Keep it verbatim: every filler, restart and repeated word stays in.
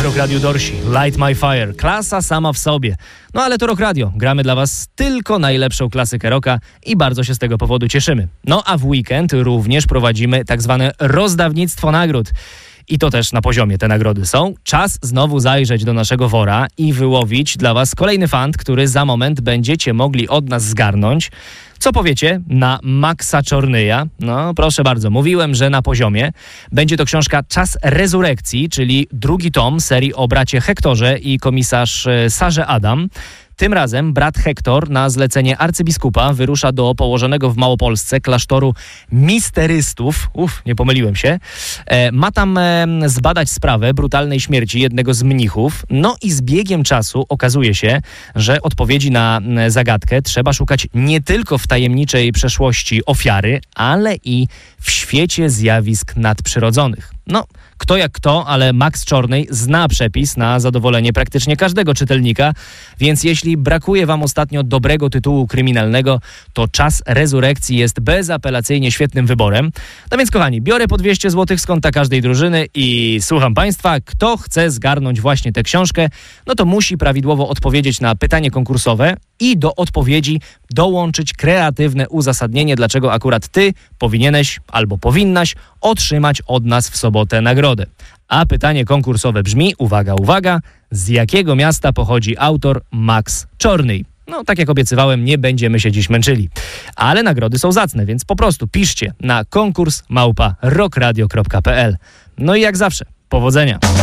Rock Radio Dorsi, Light My Fire, klasa sama w sobie. No ale to Rock Radio, gramy dla was tylko najlepszą klasykę rocka i bardzo się z tego powodu cieszymy. No a w weekend również prowadzimy tak zwane rozdawnictwo nagród. I to też na poziomie te nagrody są. Czas znowu zajrzeć do naszego wora i wyłowić dla was kolejny fant, który za moment będziecie mogli od nas zgarnąć. Co powiecie na Maxa Czornyja? No proszę bardzo, mówiłem, że na poziomie. Będzie to książka Czas Rezurekcji, czyli drugi tom serii o bracie Hektorze i komisarz Sarze Adam. Tym razem brat Hektor na zlecenie arcybiskupa wyrusza do położonego w Małopolsce klasztoru misterystów. Uff, nie pomyliłem się. E, ma tam e, zbadać sprawę brutalnej śmierci jednego z mnichów. No i z biegiem czasu okazuje się, że odpowiedzi na e, zagadkę trzeba szukać nie tylko w tajemniczej przeszłości ofiary, ale i w świecie zjawisk nadprzyrodzonych. No, kto jak kto, ale Max Czornyj zna przepis na zadowolenie praktycznie każdego czytelnika, więc jeśli brakuje wam ostatnio dobrego tytułu kryminalnego, to Czas Rezurekcji jest bezapelacyjnie świetnym wyborem. No więc kochani, biorę po dwieście złotych z konta każdej drużyny i słucham państwa, kto chce zgarnąć właśnie tę książkę, no to musi prawidłowo odpowiedzieć na pytanie konkursowe i do odpowiedzi dołączyć kreatywne uzasadnienie, dlaczego akurat ty powinieneś albo powinnaś otrzymać od nas w sobotę nagrodę. A pytanie konkursowe brzmi, uwaga, uwaga, z jakiego miasta pochodzi autor Max Czornyj? No, tak jak obiecywałem, nie będziemy się dziś męczyli. Ale nagrody są zacne, więc po prostu piszcie na konkurs małpa rockradio kropka p l. No i jak zawsze, powodzenia!